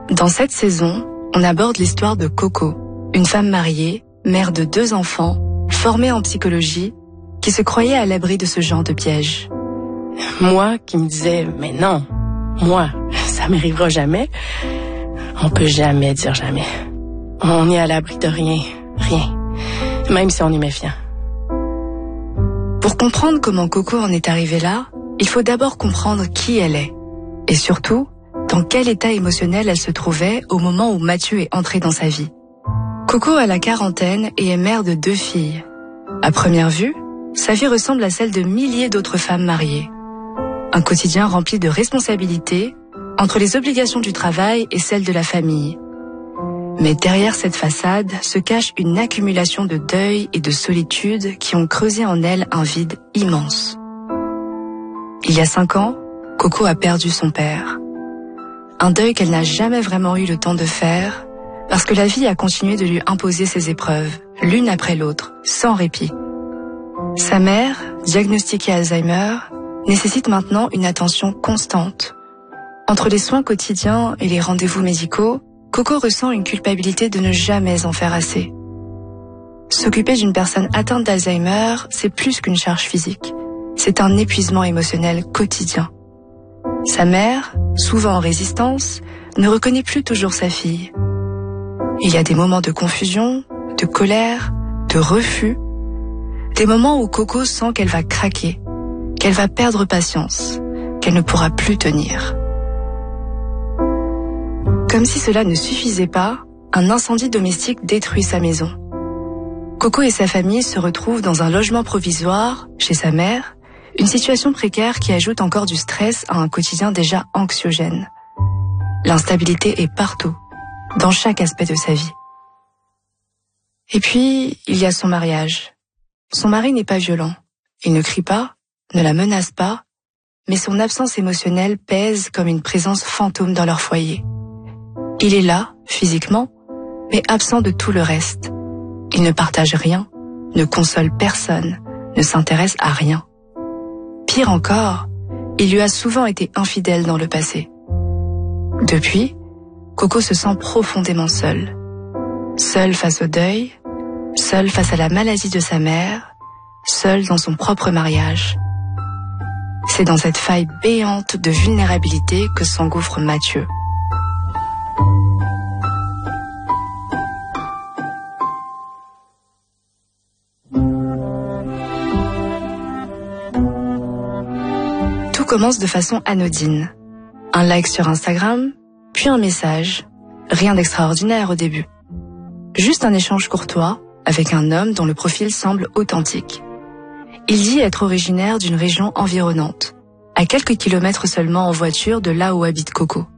Dans cette saison, on aborde l'histoire de Coco, une femme mariée, mère de 2 enfants, formée en psychologie, qui se croyait à l'abri de ce genre de piège. Moi qui me disais, mais non, moi, ça m'arrivera jamais. On peut jamais dire jamais. On est à l'abri de rien, même si on est méfiant. Pour comprendre comment Coco en est arrivée là, il faut d'abord comprendre qui elle est. Et surtout, dans quel état émotionnel elle se trouvait au moment où Mathieu est entré dans sa vie. Coco a la quarantaine et est mère de 2 filles. À première vue, sa vie ressemble à celle de milliers d'autres femmes mariées. Un quotidien rempli de responsabilités, entre les obligations du travail et celles de la famille. Mais derrière cette façade se cache une accumulation de deuil et de solitude qui ont creusé en elle un vide immense. Il y a 5 ans, Coco a perdu son père. Un deuil qu'elle n'a jamais vraiment eu le temps de faire, parce que la vie a continué de lui imposer ses épreuves, l'une après l'autre, sans répit. Sa mère, diagnostiquée Alzheimer, nécessite maintenant une attention constante. Entre les soins quotidiens et les rendez-vous médicaux, Coco ressent une culpabilité de ne jamais en faire assez. S'occuper d'une personne atteinte d'Alzheimer, c'est plus qu'une charge physique. C'est un épuisement émotionnel quotidien. Sa mère, souvent en résistance, ne reconnaît plus toujours sa fille. Il y a des moments de confusion, de colère, de refus, des moments où Coco sent qu'elle va craquer, qu'elle va perdre patience, qu'elle ne pourra plus tenir. Comme si cela ne suffisait pas, un incendie domestique détruit sa maison. Coco et sa famille se retrouvent dans un logement provisoire, chez sa mère, une situation précaire qui ajoute encore du stress à un quotidien déjà anxiogène. L'instabilité est partout, dans chaque aspect de sa vie. Et puis, il y a son mariage. Son mari n'est pas violent. Il ne crie pas, ne la menace pas, mais son absence émotionnelle pèse comme une présence fantôme dans leur foyer. Il est là, physiquement, mais absent de tout le reste. Il ne partage rien, ne console personne, ne s'intéresse à rien. Pire encore, il lui a souvent été infidèle dans le passé. Depuis, Coco se sent profondément seule. Seule face au deuil, seule face à la maladie de sa mère, seule dans son propre mariage. C'est dans cette faille béante de vulnérabilité que s'engouffre Mathieu. Tout commence de façon anodine. Un like sur Instagram, puis un message. Rien d'extraordinaire au début. Juste un échange courtois avec un homme dont le profil semble authentique. Il dit être originaire d'une région environnante, à quelques kilomètres seulement en voiture de là où habite Coco.